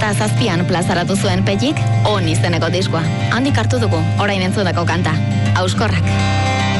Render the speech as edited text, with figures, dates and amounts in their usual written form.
2007an plazaratu zuen Pellik, On izeneko diskoa. Handik hartu dugu, orain entzutako kanta. Auskorrak.